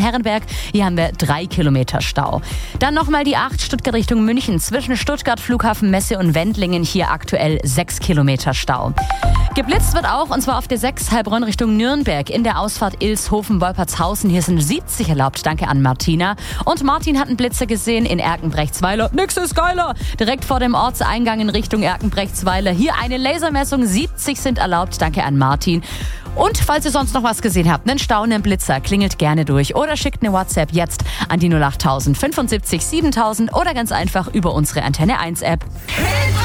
Herrenberg. Hier haben wir 3 Kilometer Stau. Dann nochmal die 8 Stuttgart Richtung München. Zwischen Stuttgart, Flughafen Messe und Wendlingen hier aktuell 6 Kilometer Stau. Geblitzt wird auch, und zwar auf der 6 Heilbronn Richtung Nürnberg in der Ausfahrt Ilshofen-Wolpertshausen. Hier sind 70 erlaubt. Danke an Martina. Und Martin hat einen Blitzer gesehen in Erkenbrechtsweiler. Nix ist geiler. Direkt vor dem Ortseingang in Richtung Erkenbrechtsweiler. Hier eine Lasermessung. 70 sind erlaubt. Danke an Martin. Und falls ihr sonst noch was gesehen habt, einen Stau, einen Blitzer, klingelt gerne durch oder schickt eine WhatsApp jetzt an die 08000 75 7000 oder ganz einfach über unsere Antenne 1 App.